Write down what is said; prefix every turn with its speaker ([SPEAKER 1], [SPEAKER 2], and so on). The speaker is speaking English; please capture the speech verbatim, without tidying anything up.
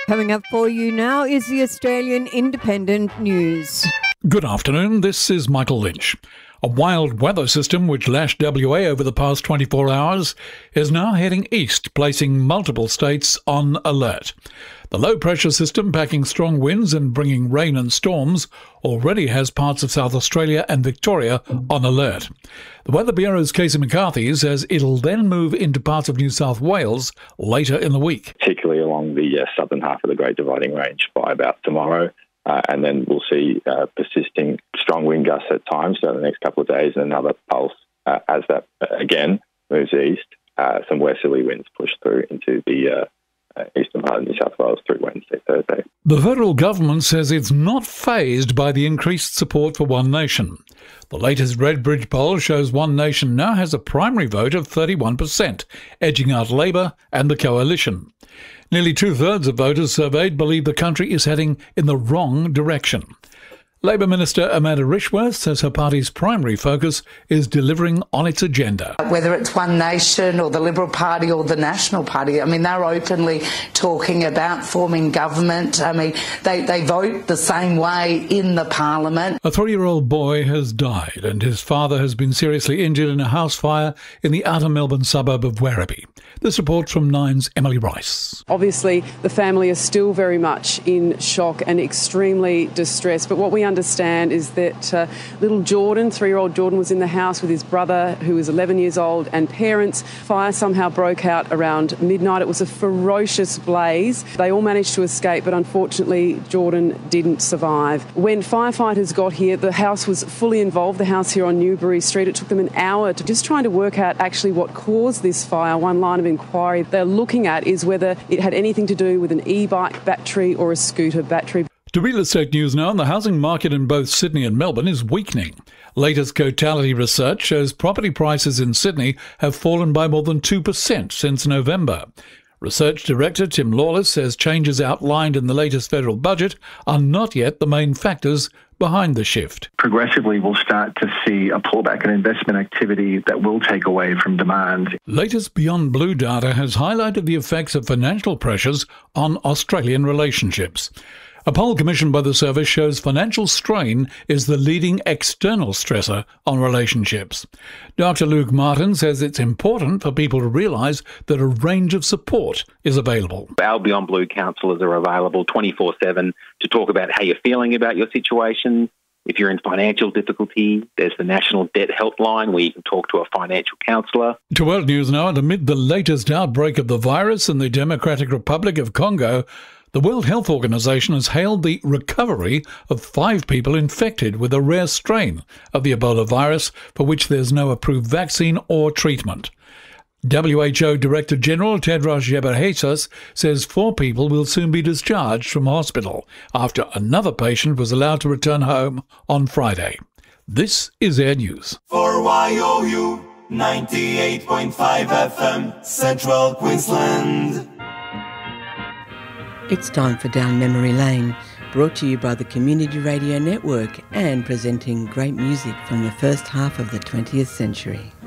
[SPEAKER 1] Coming up for you now is the Australian Independent News.
[SPEAKER 2] Good afternoon, this is Michael Lynch. A wild weather system which lashed W A over the past twenty-four hours is now heading east, placing multiple states on alert. The low-pressure system, packing strong winds and bringing rain and storms, already has parts of South Australia and Victoria on alert. The Weather Bureau's Casey McCarthy says it'll then move into parts of New South Wales later in the week.
[SPEAKER 3] Particularly along the uh, southern half of the Great Dividing Range by about tomorrow. Uh, and then we'll see uh, persisting strong wind gusts at times over the next couple of days, and another pulse uh, as that, uh, again, moves east. Uh, some westerly winds push through into the uh, uh, eastern part of New South Wales through Wednesday, Thursday.
[SPEAKER 2] The federal government says it's not fazed by the increased support for One Nation. The latest Redbridge poll shows One Nation now has a primary vote of thirty-one percent, edging out Labor and the Coalition. Nearly two-thirds of voters surveyed believe the country is heading in the wrong direction. Labor Minister Amanda Rishworth says her party's primary focus is delivering on its agenda.
[SPEAKER 4] Whether it's One Nation or the Liberal Party or the National Party, I mean, they're openly talking about forming government. I mean, they, they vote the same way in the Parliament.
[SPEAKER 2] A three-year-old boy has died and his father has been seriously injured in a house fire in the outer Melbourne suburb of Werribee. This report from Nine's Emily Rice.
[SPEAKER 5] Obviously, the family is still very much in shock and extremely distressed, but what we understand is that uh, little Jordan, three-year-old Jordan, was in the house with his brother, who is eleven years old, and parents. Fire somehow broke out around midnight. It was a ferocious blaze. They all managed to escape, but unfortunately, Jordan didn't survive. When firefighters got here, the house was fully involved, the house here on Newbury Street. It took them an hour to just trying to work out actually what caused this fire. One line of inquiry they're looking at is whether it had anything to do with an e-bike battery or a scooter battery.
[SPEAKER 2] To real estate news now, the housing market in both Sydney and Melbourne is weakening. Latest Cotality research shows property prices in Sydney have fallen by more than two percent since November. Research Director Tim Lawless says changes outlined in the latest federal budget are not yet the main factors behind the shift.
[SPEAKER 6] Progressively, we'll start to see a pullback in investment activity that will take away from demand.
[SPEAKER 2] Latest Beyond Blue data has highlighted the effects of financial pressures on Australian relationships. A poll commissioned by the service shows financial strain is the leading external stressor on relationships. Doctor Luke Martin says it's important for people to realise that a range of support is available.
[SPEAKER 7] Our Beyond Blue counsellors are available twenty-four seven to talk about how you're feeling about your situation. If you're in financial difficulty, there's the National Debt Helpline where you can talk to a financial counsellor.
[SPEAKER 2] To World News now, and amid the latest outbreak of the virus in the Democratic Republic of Congo, the World Health Organization has hailed the recovery of five people infected with a rare strain of the Ebola virus for which there's no approved vaccine or treatment. W H O Director General Tedros Ghebreyesus says four people will soon be discharged from hospital after another patient was allowed to return home on Friday. This is Air News.
[SPEAKER 8] For Y O U ninety-eight point five F M, Central Queensland.
[SPEAKER 9] It's time for Down Memory Lane, brought to you by the Community Radio Network and presenting great music from the first half of the twentieth century.